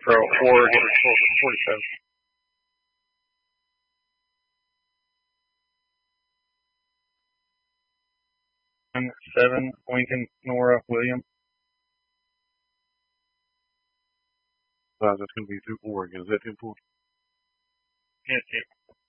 For 47. 7, Lincoln, Nora, William. That's going to be through Oregon. Is that 10-4? Yes,